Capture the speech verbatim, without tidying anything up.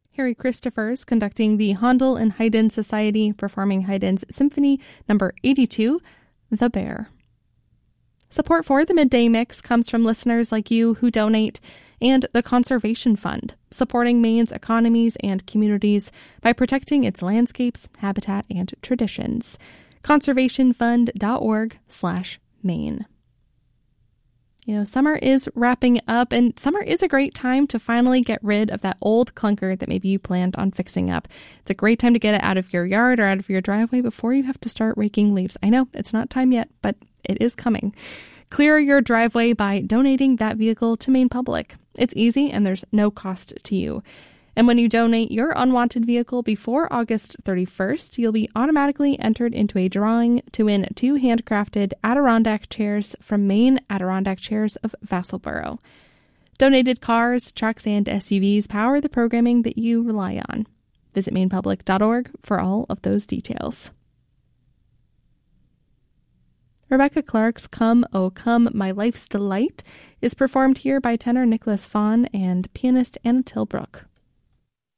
Harry Christophers conducting the Handel and Haydn Society, performing Haydn's Symphony Number eighty-two, The Bear. Support for the Midday Mix comes from listeners like you who donate, and the Conservation Fund, supporting Maine's economies and communities by protecting its landscapes, habitat, and traditions. conservationfund.org slash Maine. You know, summer is wrapping up, and summer is a great time to finally get rid of that old clunker that maybe you planned on fixing up. It's a great time to get it out of your yard or out of your driveway before you have to start raking leaves. I know it's not time yet, but it is coming. Clear your driveway by donating that vehicle to Maine Public. It's easy and there's no cost to you. And when you donate your unwanted vehicle before August thirty-first, you'll be automatically entered into a drawing to win two handcrafted Adirondack chairs from Maine Adirondack Chairs of Vassalboro. Donated cars, trucks, and S U Vs power the programming that you rely on. Visit maine public dot org for all of those details. Rebecca Clark's Come, Oh Come, My Life's Delight is performed here by tenor Nicholas Fawn and pianist Anna Tilbrook.